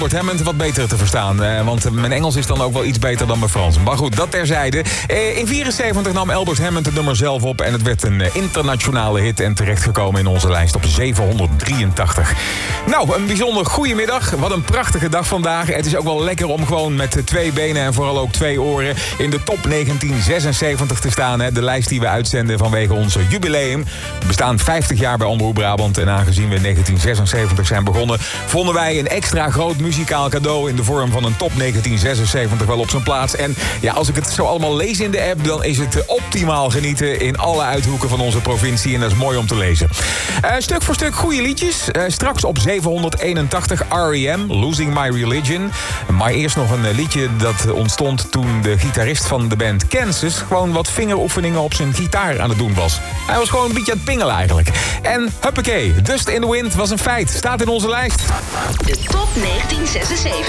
Albert Hammond wat beter te verstaan. Want mijn Engels is dan ook wel iets beter dan mijn Frans. Maar goed, dat terzijde. In 1974 nam Albert Hammond het nummer zelf op. En het werd een internationale hit en terechtgekomen in onze lijst op 783. Nou, een bijzonder goedemiddag. Wat een prachtige dag vandaag. Het is ook wel lekker om gewoon met 2 benen en vooral ook 2 oren in de top 1976 te staan. Hè. De lijst die we uitzenden vanwege ons jubileum. We bestaan 50 jaar bij Omroep Brabant. En aangezien we in 1976 zijn begonnen, vonden wij een extra groot muzikaal cadeau in de vorm van een top 1976 wel op zijn plaats. En ja, als ik het zo allemaal lees in de app, dan is het optimaal genieten in alle uithoeken van onze provincie. En dat is mooi om te lezen. Stuk voor stuk goede liedjes. Straks op 781 R.E.M. Losing My Religion. Maar eerst nog een liedje dat ontstond toen de gitarist van de band Kansas gewoon wat vingeroefeningen op zijn gitaar aan het doen was. Hij was gewoon een beetje aan het pingelen eigenlijk. En huppakee, Dust in the Wind was een feit. Staat in onze lijst. De top 1976.